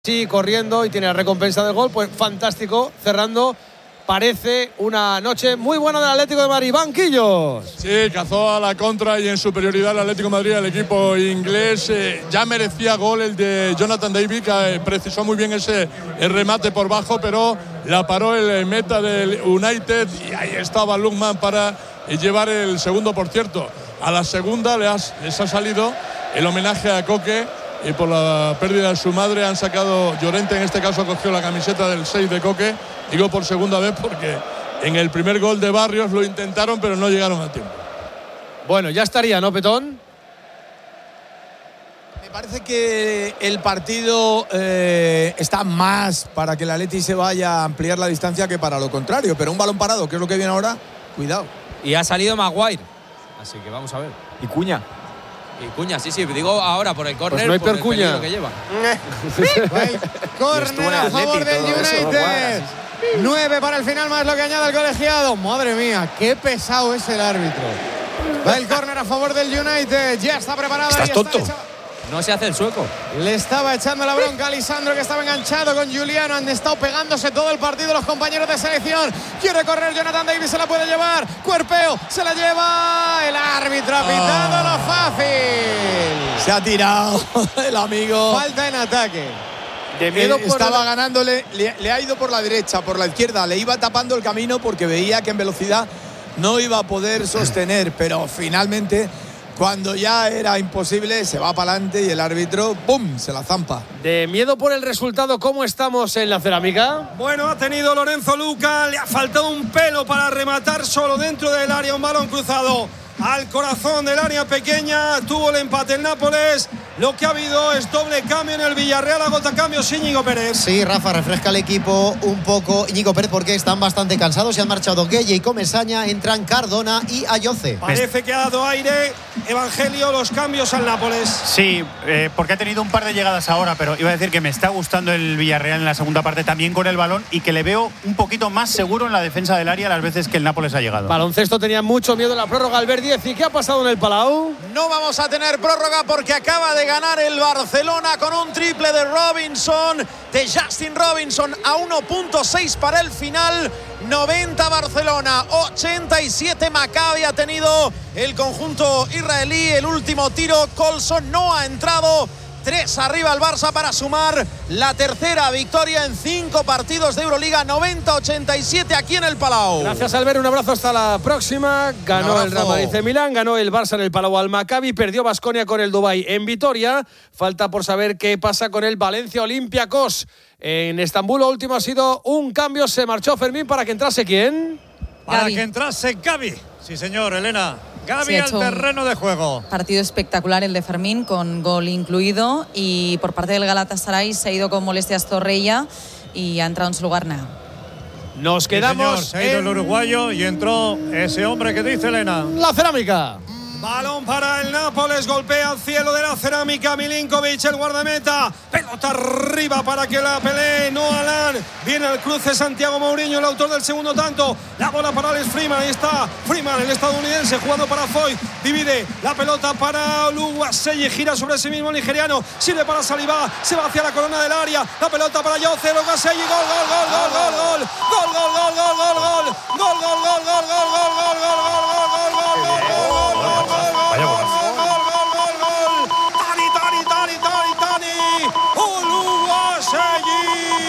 Sí, corriendo y tiene la recompensa del gol, pues fantástico, cerrando. Parece una noche muy buena del Atlético de Madrid. Banquillos. Sí, cazó a la contra y en superioridad el Atlético de Madrid, el equipo inglés. Ya merecía gol el de Jonathan David, que precisó muy bien el remate por bajo, pero la paró el meta del United y ahí estaba Lukman para llevar el segundo. Por cierto, a la segunda les ha salido el homenaje a Coque. Y por la pérdida de su madre han sacado, Llorente en este caso cogió la camiseta del 6 de Coque, digo por segunda vez porque en el primer gol de Barrios lo intentaron pero no llegaron a tiempo. Bueno, ya estaría, ¿no, Petón? Me parece que el partido está más para que el Atleti se vaya a ampliar la distancia que para lo contrario, pero un balón parado, que es lo que viene ahora, cuidado. Y ha salido Maguire, así que vamos a ver. Y Cuña. Y Cuña, sí, digo ahora por el córner, pues no hay por el Percuña peligro que lleva. Córner a favor del United. 9 para el final, más lo que añade el colegiado. Madre mía, qué pesado es el árbitro. Va el córner a favor del United. Ya está preparado. ¿Estás tonto? No se hace el sueco. Le estaba echando la bronca a Lisandro, que estaba enganchado con Juliano. Han estado pegándose todo el partido los compañeros de selección. Quiere correr Jonathan David, se la puede llevar. Cuerpeo, se la lleva. El árbitro ha pitado lo fácil. Se ha tirado el amigo. Falta en ataque. De miedo por estaba ganándole, le ha ido por la derecha, por la izquierda. Le iba tapando el camino porque veía que en velocidad no iba a poder sostener. Pero finalmente, cuando ya era imposible, se va para adelante y el árbitro, ¡pum!, se la zampa. De miedo por el resultado, ¿cómo estamos en la cerámica? Bueno, ha tenido Lorenzo Luca, le ha faltado un pelo para rematar solo dentro del área, un balón cruzado al corazón del área pequeña. Tuvo el empate el Nápoles. Lo que ha habido es doble cambio en el Villarreal. Agota cambios Íñigo Pérez. Sí, Rafa, refresca el equipo un poco Íñigo Pérez porque están bastante cansados. Se han marchado Gueye y Comesaña. Entran Cardona y Ayoce. Parece que ha dado aire Evangelio los cambios al Nápoles. Sí, porque ha tenido un par de llegadas ahora, pero iba a decir que me está gustando el Villarreal en la segunda parte también con el balón y que le veo un poquito más seguro en la defensa del área las veces que el Nápoles ha llegado. Baloncesto tenía mucho miedo en la prórroga. Albert Díez, ¿y qué ha pasado en el Palau? No vamos a tener prórroga porque acaba de ganar el Barcelona con un triple de Robinson, de Justin Robinson, a 1.6 para el final. 90 Barcelona, 87 Maccabi ha tenido el conjunto israelí. El último tiro, Colson no ha entrado. 3 arriba el Barça para sumar la tercera victoria en 5 partidos de Euroliga. 90-87 aquí en el Palau. Gracias, Albert, un abrazo, hasta la próxima. Ganó el Real Madrid en Milán, ganó el Barça en el Palau al Maccabi, perdió Baskonia con el Dubái en Vitoria. Falta por saber qué pasa con el Valencia Olympiacos en Estambul. Lo último ha sido un cambio, se marchó Fermín para que entrase ¿quién? Para que entrase Gavi. Sí, señor, Elena. Gavi al terreno de juego. Partido espectacular el de Fermín, con gol incluido. Y por parte del Galatasaray se ha ido con molestias Zorrilla y ha entrado en su lugar Nea. Nos quedamos. Sí, señor, se ha ido el uruguayo y entró ese hombre que dice Elena. La cerámica. Balón para el Nápoles, golpea al cielo de la cerámica Milinkovic, el guardameta. Pelota arriba para que la pelee Noah Lang. Viene al cruce Santiago Mourinho, el autor del segundo tanto. La bola para Alex Freeman, ahí está Freeman, el estadounidense, jugando para Foyt. Divide la pelota para Oluwaseyi, gira sobre sí mismo el nigeriano. Sirve para Saliba, se va hacia la corona del área. La pelota para Ayoce, Oluwaseyi, gol, gol, gol, gol, gol, gol. Gol, gol, gol, gol, gol, gol. Gol, gol, gol, gol, gol, gol, gol, gol, gol, gol, gol. Vaya golazo. Tani Oluwaseyi.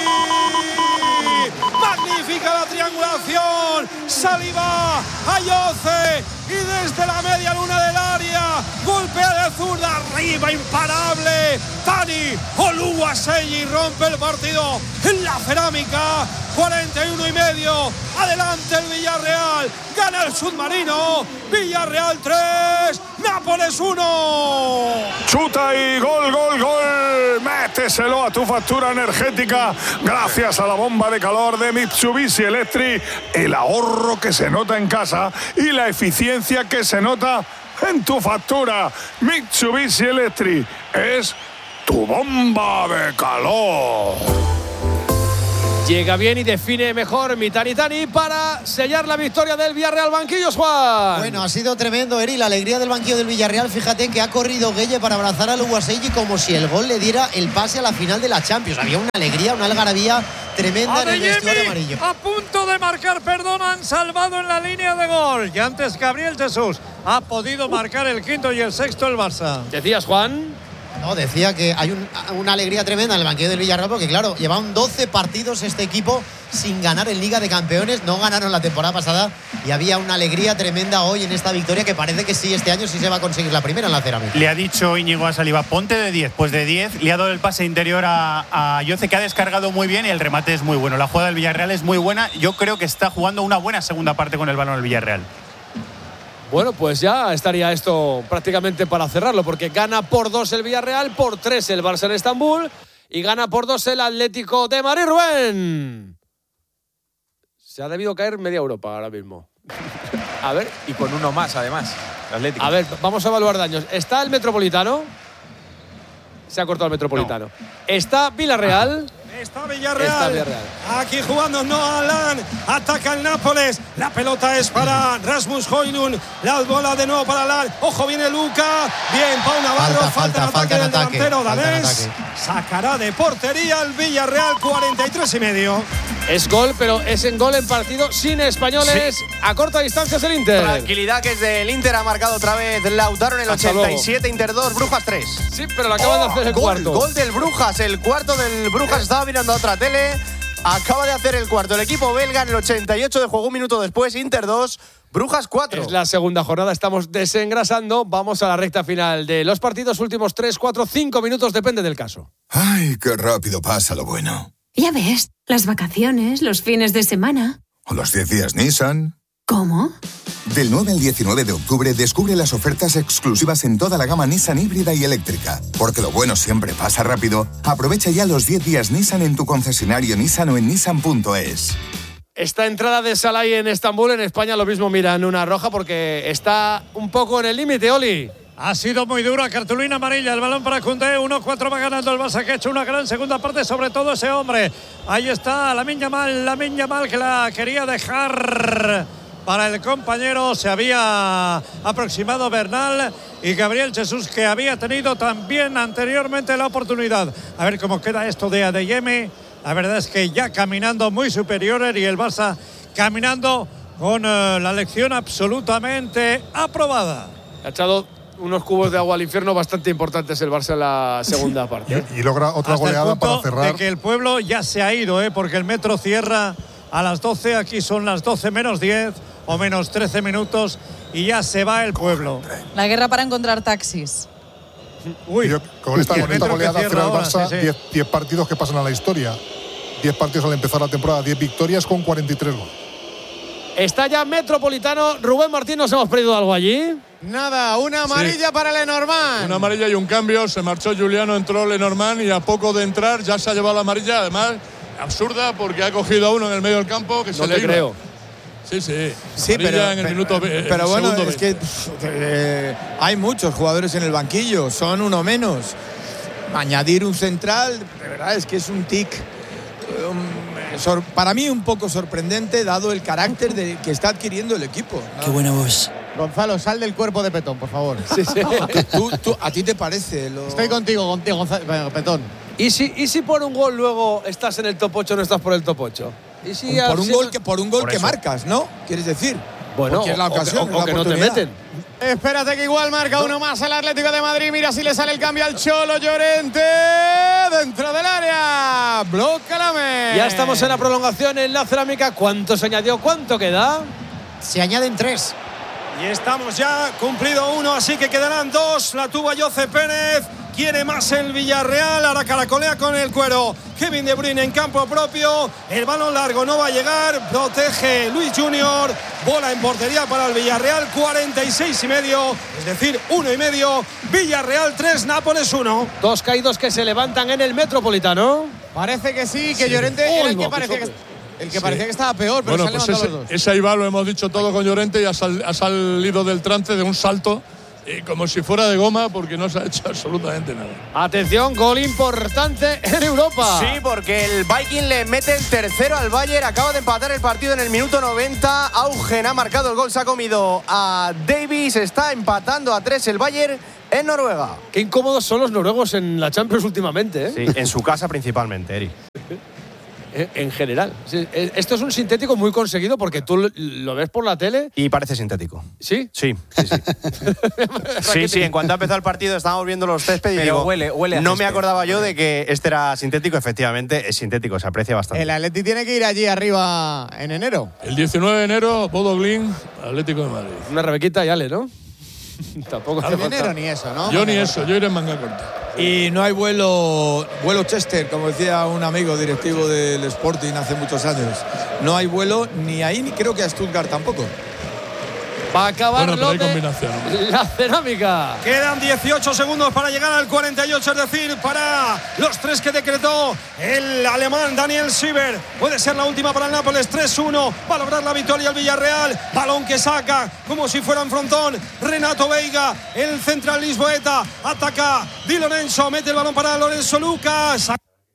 Magnífica la triangulación. Saliba, Ayoce y desde la media luna del área golpea de zurda arriba, imparable. Tani Oluwaseyi rompe el partido en la cerámica. 41,5. Adelante el Villarreal. Gana el submarino. Villarreal 3, Nápoles 1. Chuta y gol, gol, gol. Méteselo a tu factura energética gracias a la bomba de calor de Mitsubishi Electric. El ahorro que se nota en casa y la eficiencia que se nota en tu factura. Mitsubishi Electric es tu bomba de calor. Llega bien y define mejor Mkhitaryan para sellar la victoria del Villarreal. Banquillos, Juan. Bueno, ha sido tremendo, Eri. La alegría del banquillo del Villarreal. Fíjate que ha corrido Gueye para abrazar a Luguasegui como si el gol le diera el pase a la final de la Champions. Había una alegría, una algarabía tremenda en el vestuario amarillo. A punto de marcar, perdón, han salvado en la línea de gol. Y antes Gabriel Jesús ha podido marcar el quinto y el sexto el Barça. ¿Decías, Juan? No, decía que hay una alegría tremenda en el banquillo del Villarreal porque, claro, llevaban 12 partidos este equipo sin ganar en Liga de Campeones. No ganaron la temporada pasada y había una alegría tremenda hoy en esta victoria que parece que sí, este año sí se va a conseguir la primera en la cerámica. Le ha dicho Íñigo a Saliba, ponte de 10. Pues de 10 le ha dado el pase interior a Yoce, que ha descargado muy bien y el remate es muy bueno. La jugada del Villarreal es muy buena. Yo creo que está jugando una buena segunda parte con el balón el Villarreal. Bueno, pues ya estaría esto prácticamente para cerrarlo, porque gana por 2 el Villarreal, por 3 el Barça en Estambul y gana por 2 el Atlético de Madrid. Rubén. Se ha debido caer media Europa ahora mismo. A ver. Y con uno más, además. El Atlético. A ver, vamos a evaluar daños. ¿Está el Metropolitano? Se ha cortado el Metropolitano. No. ¿Está Villarreal? Está Villarreal. Aquí jugando Noah Lang. Ataca el Nápoles. La pelota es para Rasmus Højlund. La bola de nuevo para Lang. Ojo, viene Luka. Bien, Pau Navarro. Falta ataque del delantero danés. Sacará de portería el Villarreal. 43,5. Es gol, pero es en gol en partido sin españoles. Sí. A corta distancia es el Inter. Tranquilidad, que es del Inter. Ha marcado otra vez Lautaro en el 87. Inter 2, Brujas 3. Sí, pero lo acaban de hacer el cuarto. Gol del Brujas. El cuarto del Brujas. Estaba mirando a otra tele. Acaba de hacer el cuarto. El equipo belga en el 88 de juego, un minuto después. Inter 2, Brujas 4. Es la segunda jornada. Estamos desengrasando. Vamos a la recta final de los partidos. Últimos 3, 4, 5 minutos. Depende del caso. Ay, qué rápido pasa lo bueno. Ya ves, las vacaciones, los fines de semana. O los 10 días Nissan. ¿Cómo? Del 9 al 19 de octubre descubre las ofertas exclusivas en toda la gama Nissan híbrida y eléctrica. Porque lo bueno siempre pasa rápido. Aprovecha ya los 10 días Nissan en tu concesionario Nissan o en nissan.es. Esta entrada de Salai en Estambul, en España, lo mismo miran una roja porque está un poco en el límite, Oli. Ha sido muy dura, cartulina amarilla, el balón para Koundé, 1-4 va ganando el Barça, que ha hecho una gran segunda parte, sobre todo ese hombre. Ahí está Lamine Yamal que la quería dejar para el compañero, se había aproximado Bernal y Gabriel Jesús, que había tenido también anteriormente la oportunidad. A ver cómo queda esto de Adeyemi. La verdad es que ya caminando muy superiores y el Barça caminando con la lección absolutamente aprobada. Ha echado unos cubos de agua al infierno bastante importantes el Barça en la segunda parte. Y logra otra hasta goleada el punto para cerrar. De que el pueblo ya se ha ido, porque el metro cierra a las 12, aquí son las 12 menos 10 o menos 13 minutos y ya se va el pueblo. La guerra para encontrar taxis. Uy, con esta goleada cierra el Barça, 10 partidos que pasan a la historia. 10 partidos al empezar la temporada, 10 victorias con 43 goles. Está ya Metropolitano. Rubén Martín, ¿nos hemos perdido algo allí? Nada, una amarilla para Lenormand. Una amarilla y un cambio. Se marchó Juliano, entró Lenormand y a poco de entrar ya se ha llevado la amarilla. Además, absurda porque ha cogido a uno en el medio del campo que no le creo. Sí, pero en el minuto. Pero bueno, es que hay muchos jugadores en el banquillo, son uno menos. Añadir un central, de verdad es que es un tic. Para mí un poco sorprendente dado el carácter que está adquiriendo el equipo, ¿no? Qué buena voz. Gonzalo, sal del cuerpo de Petón, por favor. Sí. ¿A ti te parece? Estoy contigo, Petón. ¿Y si por un gol luego estás en el top 8 o no estás por el top 8? ¿Y si por un gol que marcas, ¿no? ¿Quieres decir? Bueno, es la ocasión, o que no te meten. Espérate que igual marca uno más al Atlético de Madrid. Mira si le sale el cambio al Cholo Llorente. Dentro del área. Bloca la meta. Ya estamos en la prolongación en la cerámica. ¿Cuánto se añadió? ¿Cuánto queda? Se añaden 3. Y estamos ya cumplido 1, así que quedarán 2. La tuvo Jose Pérez. Quiere más el Villarreal. Ahora caracolea con el cuero. Kevin De Bruyne en campo propio. El balón largo no va a llegar. Protege Luis Junior. Bola en portería para el Villarreal. 46,5. Es decir, 1,5. Villarreal 3, Nápoles 1. Dos caídos que se levantan en el Metropolitano. Parece que sí, que Llorente era el que parecía que estaba peor, pero bueno, se han levantado los dos. Ese ahí va, lo hemos dicho todo con Llorente y ha salido del trance de un salto como si fuera de goma porque no se ha hecho absolutamente nada. Atención, gol importante en Europa. Sí, porque el Viking le mete el tercero al Bayern. Acaba de empatar el partido en el minuto 90. Augen ha marcado el gol, se ha comido a Davis. Está empatando a 3 el Bayern en Noruega. Qué incómodos son los noruegos en la Champions últimamente, ¿eh? Sí, en su casa principalmente, Eri. En general. Sí, esto es un sintético muy conseguido porque tú lo ves por la tele. Y parece sintético. ¿Sí? Sí. Sí, en cuanto ha empezado el partido estábamos viendo los céspedes y Pero digo, huele a no me césped. acordaba yo de que este era sintético. Efectivamente, es sintético, se aprecia bastante. El Atleti tiene que ir allí arriba en enero. El 19 de enero, Bodo Glimt, Atlético de Madrid. Una Rebequita y Ale, ¿no? Tampoco hace En falta. enero ni eso, ¿no? Yo ni eso, yo iré en manga corta. Y no hay vuelo Chester, como decía un amigo directivo del Sporting hace muchos años. No hay vuelo ni ahí, ni creo que a Stuttgart tampoco. Va a acabar Bueno, pero hay Lotte, combinación. la cerámica. Quedan 18 segundos para llegar al 48, es decir, para los 3 que decretó el alemán Daniel Sieber. Puede ser la última para el Nápoles, 3-1. Va a lograr la victoria el Villarreal. Balón que saca como si fuera un frontón. Renato Veiga, el central lisboeta. Ataca Di Lorenzo, mete el balón para Lorenzo Lucas.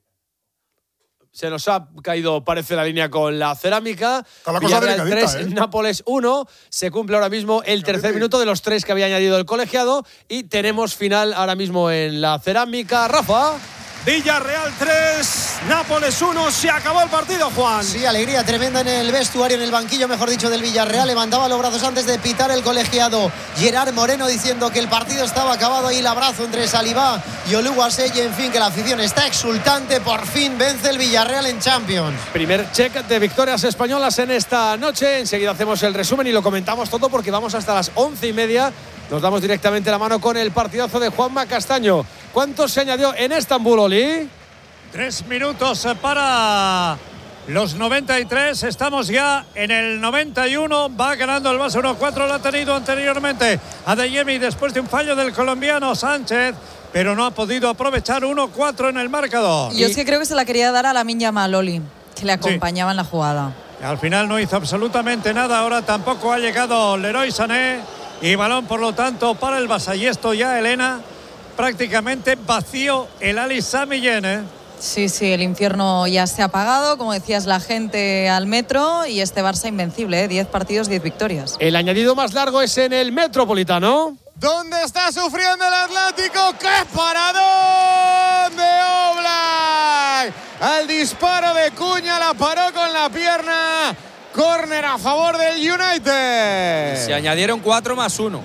Se nos ha caído, parece, la línea con la cerámica. Está la cosa Villarreal delicadita, 3, Nápoles 1. Se cumple ahora mismo el tercer minuto de los 3 que había añadido el colegiado. Y tenemos final ahora mismo en la cerámica. Rafa. Villarreal 3, Nápoles 1. Se acabó el partido, Juan. Sí, alegría tremenda en el vestuario, en el banquillo, mejor dicho, del Villarreal. Levantaba los brazos antes de pitar el colegiado Gerard Moreno, diciendo que el partido estaba acabado. Ahí el abrazo entre Salivá y Oluwaseye. En fin, que la afición está exultante. Por fin vence el Villarreal en Champions. Primer check de victorias españolas en esta noche. Enseguida hacemos el resumen y lo comentamos todo porque vamos hasta las 11:30. Nos damos directamente la mano con el partidazo de Juanma Castaño. ¿Cuánto se añadió en Estambul, Oli? 3 minutos para los 93. Estamos ya en el 91. Va ganando el Barça 1-4. Lo ha tenido anteriormente Adeyemi después de un fallo del colombiano Sánchez, pero no ha podido aprovechar. 1-4 en el marcador. Yo es que creo que se la quería dar a Lamine Yamal, Oli, que le acompañaba en la jugada. Al final no hizo absolutamente nada. Ahora tampoco ha llegado Leroy Sané. Y balón, por lo tanto, para el Barça. Y esto ya, Elena, prácticamente vacío el Ali Sami Yen, ¿eh? Sí, el infierno ya se ha apagado. Como decías, la gente al metro. Y este Barça invencible, 10 partidos, 10 victorias. El añadido más largo es en el Metropolitano. ¿Dónde está sufriendo el Atlético? ¡Qué paradón de Oblak! Al disparo de Cuña, la paró con la pierna. Córner a favor del United. Se añadieron 4 más 1.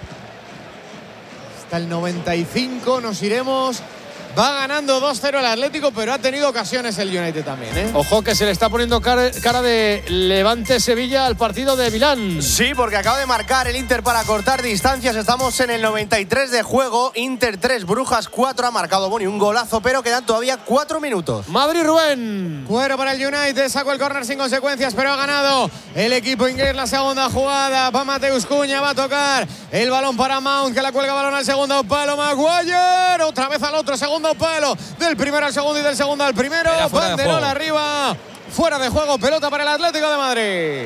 Hasta el 95 nos iremos. Va ganando 2-0 el Atlético, pero ha tenido ocasiones el United también, ¿eh? Ojo que se le está poniendo cara de Levante Sevilla al partido de Milán. Sí, porque acaba de marcar el Inter para cortar distancias. Estamos en el 93 de juego. Inter 3, Brujas 4. Ha marcado Boni un golazo, pero quedan todavía 4 minutos. Madrid-Rubén. Cuero para el United. Sacó el córner sin consecuencias, pero ha ganado el equipo inglés. La segunda jugada. Va Mateus Cuña, va a tocar el balón para Mount, que la cuelga balón al segundo palo. Maguire. Otra vez al otro segundo palo, del primero al segundo y del segundo al primero. Banderol arriba, fuera de juego, pelota para el Atlético de Madrid.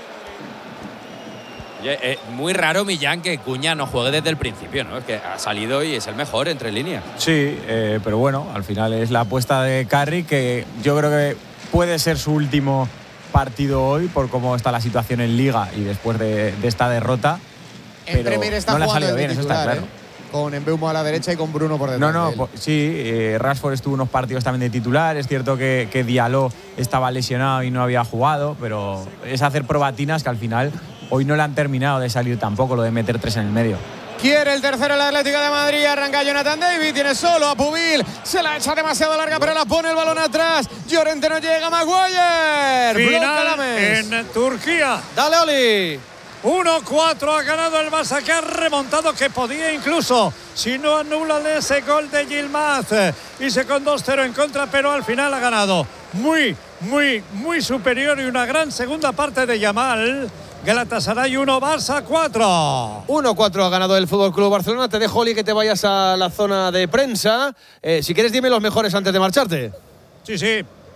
Muy raro, Millán, que Cuña no juegue desde el principio, ¿no? Es que ha salido y es el mejor entre líneas. Sí, pero bueno, al final es la apuesta de Carrick, que yo creo que puede ser su último partido hoy por cómo está la situación en Liga y después de esta derrota. En Premier está no le ha jugando salido bien, titular, eso está claro. Con Mbeumo a la derecha y con Bruno por detrás. Sí, Rashford estuvo unos partidos también de titular. Es cierto que Diallo estaba lesionado y no había jugado, pero es hacer probatinas que al final hoy no le han terminado de salir tampoco, lo de meter 3 en el medio. Quiere el tercero el Atlético de Madrid. Arranca Jonathan David. Tiene solo a Pubil. Se la echa demasiado larga, pero la pone el balón atrás. Llorente no llega. Maguire. Final en Turquía. Dale, Oli. 1-4 ha ganado el Barça, que ha remontado, que podía incluso, si no anulan ese gol de Yilmaz, y se con 2-0 en contra, pero al final ha ganado muy superior, y una gran segunda parte de Yamal. Galatasaray 1, Barça 4. 1-4 ha ganado el Fútbol Club Barcelona. Te dejo, Oli, que te vayas a la zona de prensa. Si quieres, dime los mejores antes de marcharte. Sí.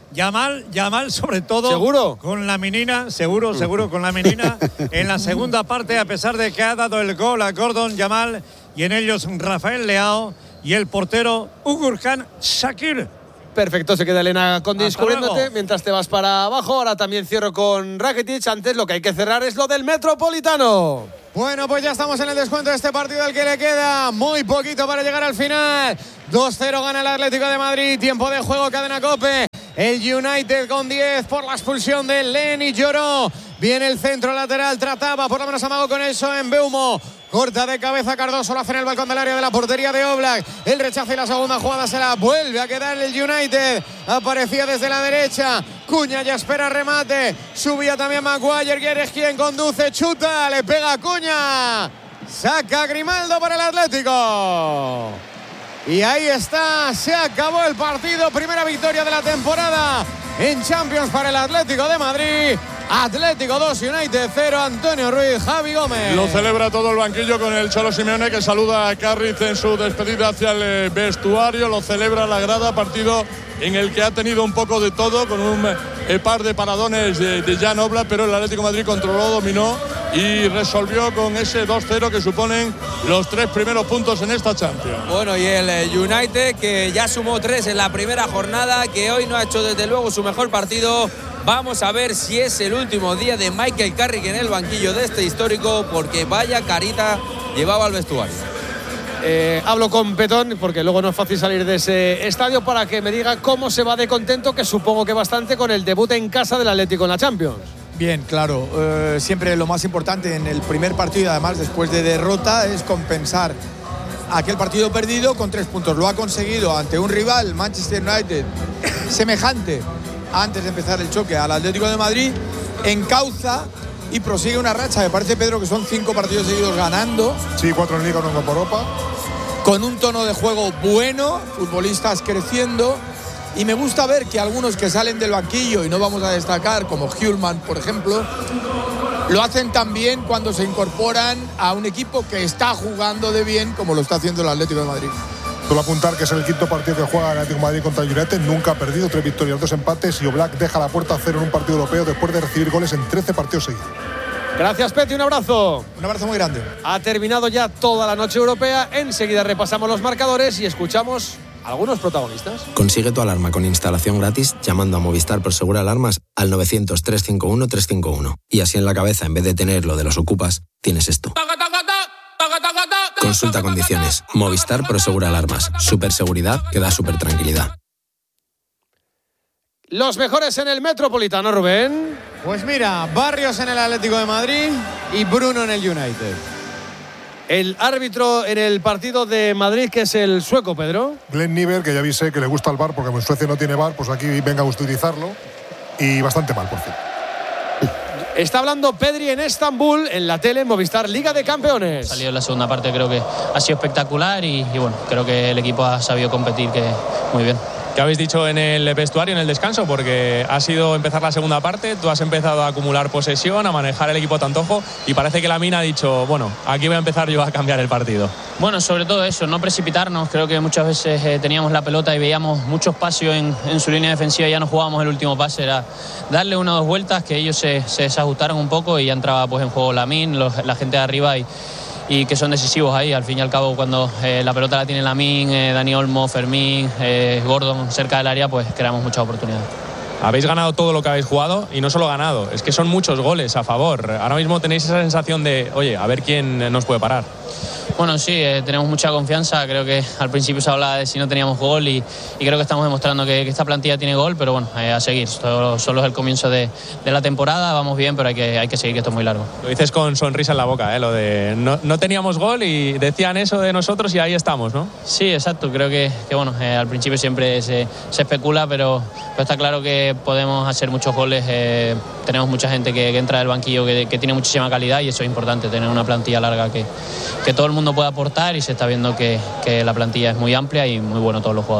Yamal sobre todo. ¿Seguro? Con la menina, seguro con la menina. En la segunda parte, a pesar de que ha dado el gol a Gordon Yamal y en ellos Rafael Leao y el portero Ugurkan Shakir. Perfecto, se queda Elena con descubriéndote mientras te vas para abajo. Ahora también cierro con Rakitic. Antes lo que hay que cerrar es lo del Metropolitano. Bueno, pues ya estamos en el descuento de este partido al que le queda muy poquito para llegar al final. 2-0 gana el Atlético de Madrid. Tiempo de juego, cadena COPE. El United con 10 por la expulsión de Lenny Lloró. Viene el centro lateral, trataba, por lo menos amago con eso en Beumo. Corta de cabeza Cardoso, lo hace en el balcón del área de la portería de Oblak. El rechazo y la segunda jugada se la vuelve a quedar el United. Aparecía desde la derecha. Cuña ya espera remate. Subía también Maguire, que eres quien conduce. Chuta, le pega a Cuña. Saca Grimaldo para el Atlético. Y ahí está, se acabó el partido. Primera victoria de la temporada en Champions para el Atlético de Madrid. Atlético 2, United 0, Antonio Ruiz, Javi Gómez. Lo celebra todo el banquillo con el Cholo Simeone, que saluda a Carriz en su despedida hacia el vestuario. Lo celebra la grada, partido en el que ha tenido un poco de todo, con un par de paradones de Jan Oblak, pero el Atlético de Madrid controló, dominó y resolvió con ese 2-0 que suponen los 3 primeros puntos en esta Champions. Bueno, y el United, que ya sumó 3 en la primera jornada, que hoy no ha hecho desde luego su mejor partido. Vamos a ver si es el último día de Michael Carrick en el banquillo de este histórico, porque vaya carita llevaba al vestuario. Hablo con Petón, porque luego no es fácil salir de ese estadio, para que me diga cómo se va de contento, que supongo que bastante, con el debut en casa del Atlético en la Champions. Bien, claro. Siempre lo más importante en el primer partido, y además después de derrota, es compensar aquel partido perdido con 3 puntos. Lo ha conseguido ante un rival, Manchester United, semejante antes de empezar el choque al Atlético de Madrid. Encauza y prosigue una racha. Me parece, Pedro, que son 5 partidos seguidos ganando. Sí, 4 en Liga, 1 en Copa Europa. Con un tono de juego bueno, futbolistas creciendo. Y me gusta ver que algunos que salen del banquillo, y no vamos a destacar, como Hjulman, por ejemplo, lo hacen también cuando se incorporan a un equipo que está jugando de bien, como lo está haciendo el Atlético de Madrid. Solo apuntar que es el 5º partido que juega el Atlético de Madrid contra el United. Nunca ha perdido, 3 victorias, 2 empates, y Oblak deja la puerta a 0 en un partido europeo después de recibir goles en 13 partidos seguidos. Gracias, Peti, un abrazo. Un abrazo muy grande. Ha terminado ya toda la noche europea. Enseguida repasamos los marcadores y escuchamos algunos protagonistas. Consigue tu alarma con instalación gratis llamando a Movistar Prosegur Alarmas al 900-351-351. Y así en la cabeza, en vez de tener lo de los ocupas, tienes esto. Consulta condiciones. Movistar Prosegur Alarmas. Superseguridad que da super tranquilidad. Los mejores en el Metropolitano, Rubén. Pues mira, Barrios en el Atlético de Madrid y Bruno en el United. El árbitro en el partido de Madrid, que es el sueco, Pedro. Glenn Niver, que ya avisé que le gusta el VAR, porque en Suecia no tiene VAR, pues aquí venga a utilizarlo. Y bastante mal, por cierto. Está hablando Pedri en Estambul, en la tele, en Movistar Liga de Campeones. Salió en la segunda parte, creo que ha sido espectacular y bueno, creo que el equipo ha sabido competir muy bien. ¿Qué habéis dicho en el vestuario, en el descanso? Porque ha sido empezar la segunda parte, tú has empezado a acumular posesión, a manejar el equipo a tu antojo y parece que Lamine ha dicho, bueno, aquí voy a empezar yo a cambiar el partido. Bueno, sobre todo eso, no precipitarnos. Creo que muchas veces teníamos la pelota y veíamos mucho espacio en su línea defensiva y ya no jugábamos el último pase. Era darle 1 o 2 vueltas, que ellos se desajustaron un poco y ya entraba pues en juego Lamine, la gente de arriba y que son decisivos ahí. Al fin y al cabo, cuando la pelota la tiene Lamine, Dani Olmo, Fermín, Gordon cerca del área, pues creamos muchas oportunidades. Habéis ganado todo lo que habéis jugado y no solo ganado, es que son muchos goles a favor. Ahora mismo tenéis esa sensación de, oye, a ver quién nos puede parar. Bueno, sí, tenemos mucha confianza. Creo que al principio se hablaba de si no teníamos gol y creo que estamos demostrando que esta plantilla tiene gol, pero bueno, a seguir. Solo es el comienzo de la temporada, vamos bien, pero hay que seguir, que esto es muy largo. Lo dices con sonrisa en la boca, lo de no teníamos gol y decían eso de nosotros y ahí estamos, ¿no? Sí, exacto. Creo que bueno, al principio siempre se especula, pero está claro que podemos hacer muchos goles. Tenemos mucha gente que entra del banquillo que tiene muchísima calidad y eso es importante, tener una plantilla larga que todo el mundo puede aportar y se está viendo que la plantilla es muy amplia y muy bueno todos los jugadores.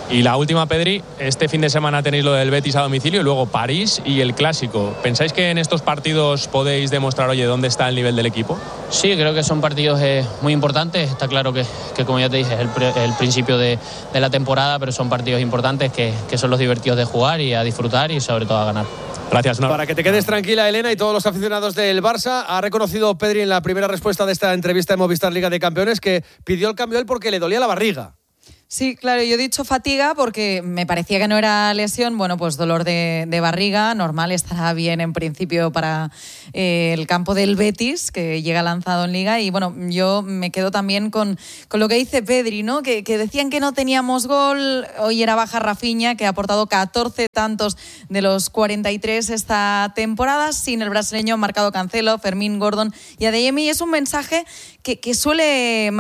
Y la última, Pedri, este fin de semana tenéis lo del Betis a domicilio y luego París y el Clásico. ¿Pensáis que en estos partidos podéis demostrar, oye, dónde está el nivel del equipo? Sí, creo que son partidos muy importantes. Está claro que como ya te dije, es el principio de la temporada, pero son partidos importantes que son los divertidos de jugar y a disfrutar y sobre todo a ganar. Gracias. Para que te quedes tranquila, Elena, y todos los aficionados del Barça, ha reconocido Pedri en la primera respuesta de esta entrevista de Movistar Liga de Campeones que pidió el cambio él porque le dolía la barriga. Sí, claro, yo he dicho fatiga porque me parecía que no era lesión. Bueno, pues dolor de barriga, normal, estará bien en principio para el campo del Betis, que llega lanzado en Liga. Y bueno, yo me quedo también con lo que dice Pedri, ¿no? Que decían que no teníamos gol. Hoy era baja Rafinha, que ha aportado 14 tantos de los 43 esta temporada. Sin el brasileño han marcado Cancelo, Fermín, Gordon y Adeyemi. Y es un mensaje que suele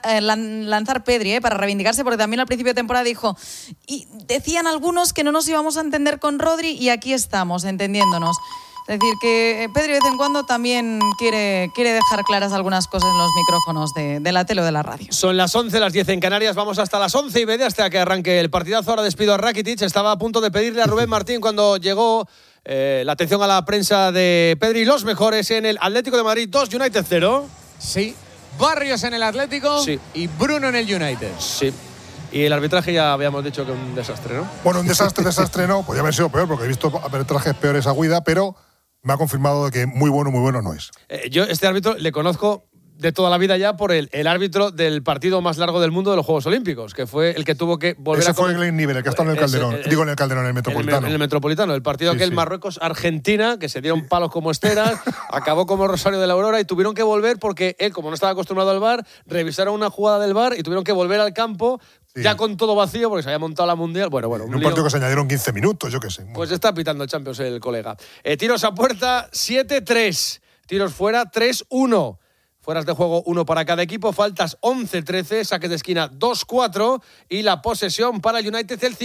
lanzar Pedri, para reivindicarse, porque también al principio de temporada dijo, y decían algunos que no nos íbamos a entender con Rodri, y aquí estamos entendiéndonos. Es decir, que Pedri de vez en cuando también quiere dejar claras algunas cosas en los micrófonos de la tele o de la radio. Son las 11, las 10 en Canarias. Vamos hasta las 11:30 hasta que arranque el partidazo. Ahora despido a Rakitic. Estaba a punto de pedirle a Rubén Martín cuando llegó la atención a la prensa de Pedri. Los mejores en el Atlético de Madrid 2, United 0. Sí. Barrios en el Atlético, sí, y Bruno en el United. Sí. Y el arbitraje ya habíamos dicho que un desastre, ¿no? Bueno, un desastre no. Podría haber sido peor porque he visto arbitrajes peores a Guida, pero me ha confirmado que muy bueno no es. Yo este árbitro le conozco de toda la vida ya por el árbitro del partido más largo del mundo de los Juegos Olímpicos, que fue el que tuvo que volver Ese fue Glenn Nivel, el que está en el Calderón. Digo en el Calderón, en el Metropolitano. En el Metropolitano. El partido aquel Marruecos-Argentina, que se dieron palos como esteras, acabó como Rosario de la Aurora y tuvieron que volver porque él, como no estaba acostumbrado al VAR, revisaron una jugada del VAR y tuvieron que volver al campo ya con todo vacío porque se había montado la Mundial. Bueno. En un partido que se añadieron 15 minutos, yo qué sé. Pues está pitando el Champions el colega. Tiros a puerta, 7-3. Tiros fuera, 3-1. Fueras de juego, 1 para cada equipo. Faltas 11-13. Saques de esquina 2-4. Y la posesión para el United el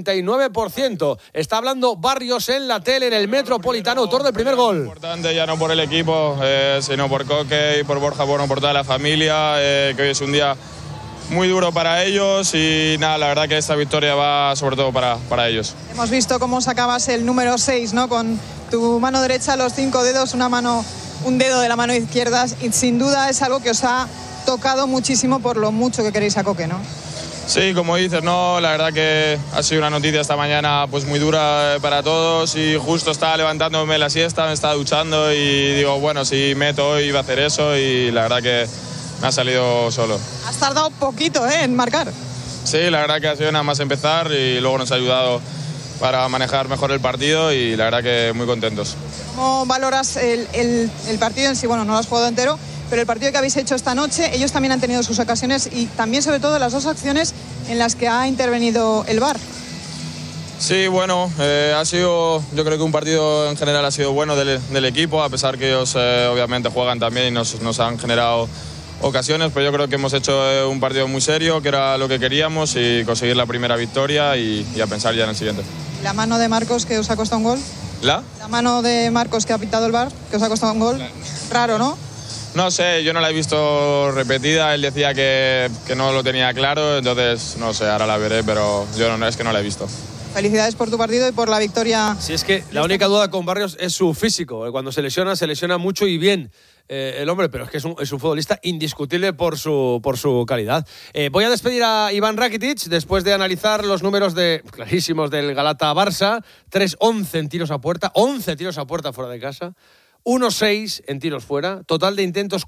59%. Está hablando Barrios en la tele, en el Metropolitano, autor del primer gol. Importante ya no por el equipo, sino por Coque y por Borja, bueno, por toda la familia, que hoy es un día muy duro para ellos y nada, la verdad que esta victoria va sobre todo para ellos. Hemos visto cómo sacabas el número 6, ¿no? Con tu mano derecha, los 5 dedos, un dedo de la mano izquierda, y sin duda es algo que os ha tocado muchísimo por lo mucho que queréis a Coque, ¿no? Sí, como dices, no, la verdad que ha sido una noticia esta mañana pues muy dura para todos y justo estaba levantándome la siesta, me estaba duchando y digo, bueno, si meto hoy iba a hacer eso y la verdad que me ha salido solo. Has tardado poquito, en marcar. Sí, la verdad que ha sido nada más empezar y luego nos ha ayudado para manejar mejor el partido y la verdad que muy contentos. ¿Cómo valoras el partido en sí? Bueno, no lo has jugado entero, pero el partido que habéis hecho esta noche, ellos también han tenido sus ocasiones y también sobre todo las dos acciones en las que ha intervenido el VAR. Sí, bueno, ha sido, yo creo que un partido en general ha sido bueno del equipo, a pesar que ellos obviamente juegan también y nos han generado ocasiones, pero yo creo que hemos hecho un partido muy serio, que era lo que queríamos y conseguir la primera victoria y a pensar ya en el siguiente. ¿La mano de Marcos que os ha costado un gol? ¿La mano de Marcos que ha pitado el VAR, que os ha costado un gol. Raro, ¿no? No sé, yo no la he visto repetida, él decía que no lo tenía claro, entonces no sé, ahora la veré, pero yo no, es que no la he visto. Felicidades por tu partido y por la victoria. Sí, es que la única duda con Barrios es su físico. Cuando se lesiona mucho y bien el hombre, pero es que es un futbolista indiscutible por su calidad. Voy a despedir a Iván Rakitic después de analizar los números clarísimos del Galata-Barça. 3-11 en tiros a puerta, 11 tiros a puerta fuera de casa, 1-6 en tiros fuera, total de intentos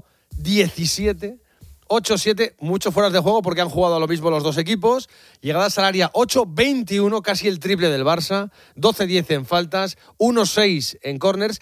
4-17. 8-7, muchos fueras de juego porque han jugado a lo mismo los dos equipos. Llegadas al área 8-21, casi el triple del Barça. 12-10 en faltas, 1-6 en corners,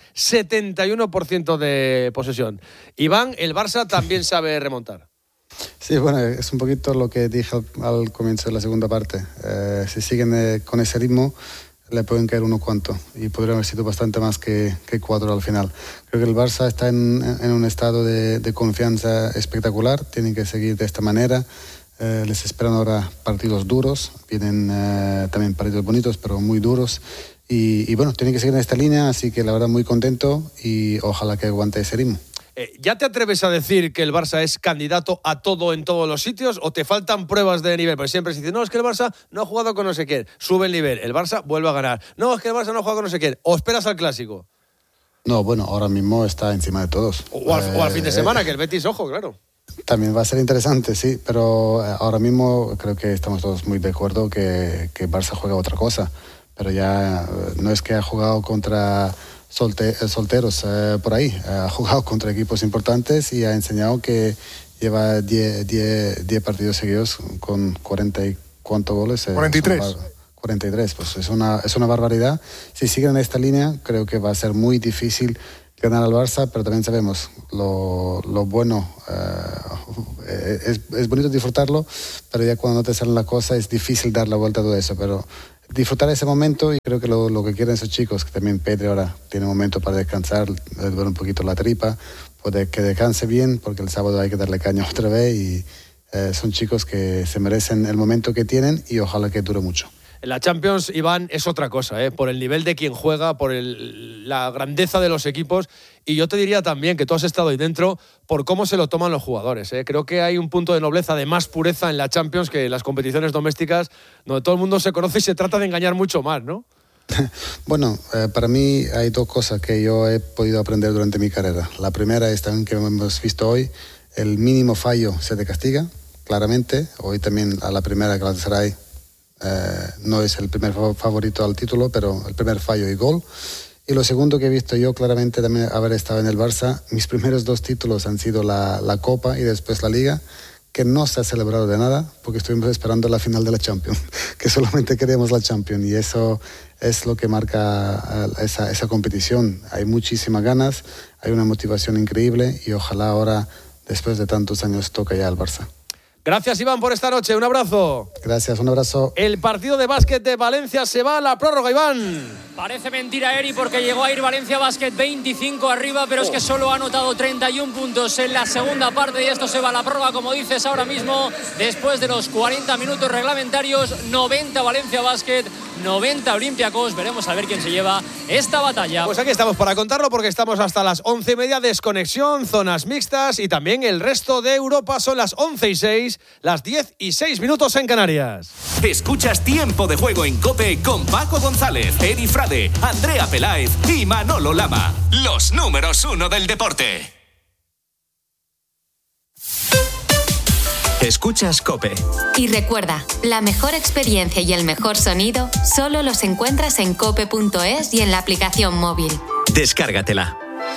71% de posesión. Iván, el Barça también sabe remontar. Sí, bueno, es un poquito lo que dije al comienzo de la segunda parte. Si siguen con ese ritmo, le pueden caer unos cuantos y podrían haber sido bastante más que 4 al final. Creo que el Barça está en un estado de confianza espectacular, tienen que seguir de esta manera. Les esperan ahora partidos duros, vienen también partidos bonitos pero muy duros y bueno, tienen que seguir en esta línea, así que la verdad muy contento y ojalá que aguante ese ritmo. ¿Ya te atreves a decir que el Barça es candidato a todo en todos los sitios o te faltan pruebas de nivel? Porque siempre se dice, no, es que el Barça no ha jugado con no sé quién, sube el nivel, el Barça vuelve a ganar. No, es que el Barça no ha jugado con no sé quién, o esperas al Clásico. No, bueno, ahora mismo está encima de todos. O al fin de semana, que el Betis, ojo, claro. También va a ser interesante, sí, pero ahora mismo creo que estamos todos muy de acuerdo que Barça juega otra cosa. Pero ya no es que ha jugado contra solteros por ahí, ha jugado contra equipos importantes y ha enseñado que lleva 10 partidos seguidos con 40 y ¿cuántos goles? 43. 43, pues es una barbaridad. Si siguen en esta línea, creo que va a ser muy difícil ganar al Barça, pero también sabemos lo bueno. Es bonito disfrutarlo, pero ya cuando no te sale la cosa es difícil dar la vuelta a todo eso. Pero disfrutar ese momento, y creo que lo que quieren esos chicos, que también Pedri ahora tiene un momento para descansar, ver un poquito la tripa, puede que descanse bien, porque el sábado hay que darle caña otra vez, y son chicos que se merecen el momento que tienen y ojalá que dure mucho. En la Champions, Iván, es otra cosa, por el nivel de quien juega, por la grandeza de los equipos, y yo te diría también que tú has estado ahí dentro por cómo se lo toman los jugadores. Creo que hay un punto de nobleza, de más pureza en la Champions que en las competiciones domésticas, donde todo el mundo se conoce y se trata de engañar mucho más, ¿no? Bueno, para mí hay dos cosas que yo he podido aprender durante mi carrera. La primera es también que hemos visto hoy, el mínimo fallo se te castiga, claramente. Hoy también a la primera Galatasaray no es el primer favorito al título, pero el primer fallo y gol. Y lo segundo que he visto yo claramente, también haber estado en el Barça, mis primeros 2 títulos han sido la Copa y después la Liga, que no se ha celebrado de nada, porque estuvimos esperando la final de la Champions, que solamente queríamos la Champions, y eso es lo que marca esa competición. Hay muchísimas ganas, hay una motivación increíble, y ojalá ahora, después de tantos años, toque ya al Barça. Gracias, Iván, por esta noche. Un abrazo. Gracias, un abrazo. El partido de básquet de Valencia se va a la prórroga, Iván. Parece mentira, Eri, porque llegó a ir Valencia Basket 25 arriba, pero es que solo ha anotado 31 puntos en la segunda parte y esto se va a la prórroga, como dices ahora mismo, después de los 40 minutos reglamentarios. 90 Valencia Basket, 90 Olympiacos. Veremos a ver quién se lleva esta batalla. Pues aquí estamos para contarlo, porque estamos hasta las 11:30, desconexión, zonas mixtas y también el resto de Europa. Son las 11:06, las 10:06 en Canarias. Escuchas Tiempo de Juego en COPE con Paco González, Eri Frade, Andrea Peláez y Manolo Lama. Los números 1 del deporte. Escuchas COPE. Y recuerda, la mejor experiencia y el mejor sonido solo los encuentras en cope.es y en la aplicación móvil. Descárgatela.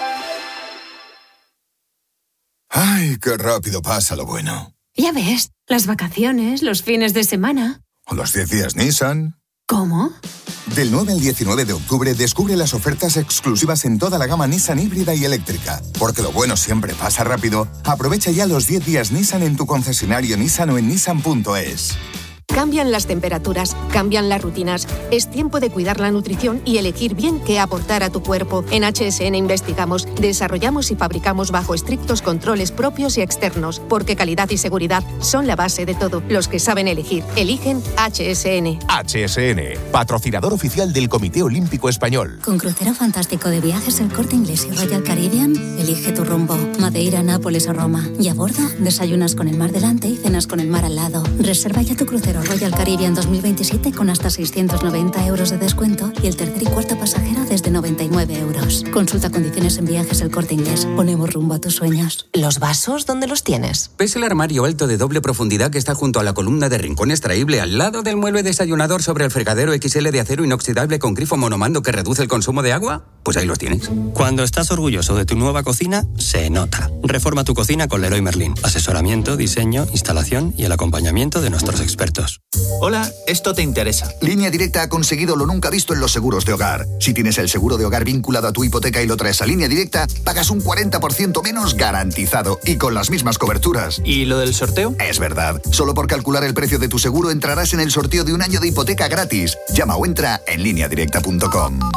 Ay, qué rápido pasa lo bueno. Ya ves, las vacaciones, los fines de semana. O los 10 días Nissan. ¿Cómo? Del 9 al 19 de octubre descubre las ofertas exclusivas en toda la gama Nissan híbrida y eléctrica. Porque lo bueno siempre pasa rápido. Aprovecha ya los 10 días Nissan en tu concesionario Nissan o en nissan.es. Cambian las temperaturas, cambian las rutinas. Es tiempo de cuidar la nutrición y elegir bien qué aportar a tu cuerpo. En HSN investigamos, desarrollamos y fabricamos bajo estrictos controles propios y externos, porque calidad y seguridad son la base de todo. Los que saben elegir, eligen HSN. HSN, patrocinador oficial del Comité Olímpico Español. Con crucero fantástico de Viajes El Corte Inglés y Royal Caribbean, elige tu rumbo. Madeira, Nápoles o Roma. Y a bordo, desayunas con el mar delante y cenas con el mar al lado. Reserva ya tu crucero Royal Caribbean 2027 con hasta 690 euros de descuento y el tercer y cuarto pasajero desde 99 euros. Consulta condiciones en Viajes El Corte Inglés. Ponemos rumbo a tus sueños. ¿Los vasos dónde los tienes? ¿Ves el armario alto de doble profundidad que está junto a la columna de rincón extraíble al lado del mueble desayunador sobre el fregadero XL de acero inoxidable con grifo monomando que reduce el consumo de agua? Pues ahí los tienes. Cuando estás orgulloso de tu nueva cocina, se nota. Reforma tu cocina con Leroy Merlin. Asesoramiento, diseño, instalación y el acompañamiento de nuestros expertos. Hola, esto te interesa. Línea Directa ha conseguido lo nunca visto en los seguros de hogar. Si tienes el seguro de hogar vinculado a tu hipoteca y lo traes a Línea Directa, pagas un 40% menos garantizado y con las mismas coberturas. ¿Y lo del sorteo? Es verdad. Solo por calcular el precio de tu seguro entrarás en el sorteo de un año de hipoteca gratis. Llama o entra en lineadirecta.com.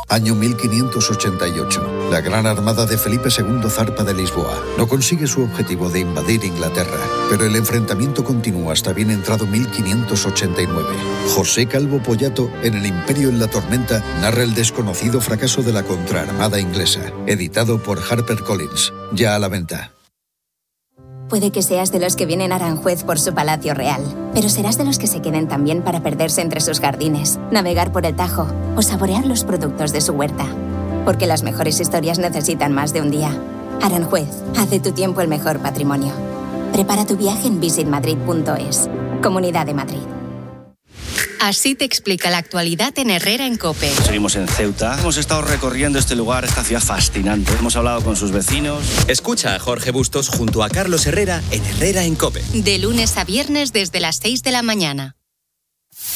Año 1588. La gran armada de Felipe II zarpa de Lisboa. No consigue su objetivo de invadir Inglaterra, pero el enfrentamiento continúa hasta bien entrado 1589. José Calvo Pollato, en El Imperio en la Tormenta, narra el desconocido fracaso de la contraarmada inglesa. Editado por HarperCollins. Ya a la venta. Puede que seas de los que vienen a Aranjuez por su palacio real, pero serás de los que se queden también para perderse entre sus jardines, navegar por el Tajo o saborear los productos de su huerta. Porque las mejores historias necesitan más de un día. Aranjuez, haz de tu tiempo el mejor patrimonio. Prepara tu viaje en visitmadrid.es. Comunidad de Madrid. Así te explica la actualidad en Herrera en COPE. Seguimos en Ceuta. Hemos estado recorriendo este lugar, esta ciudad fascinante. Hemos hablado con sus vecinos. Escucha a Jorge Bustos junto a Carlos Herrera en Herrera en COPE. De lunes a viernes desde las 6 de la mañana.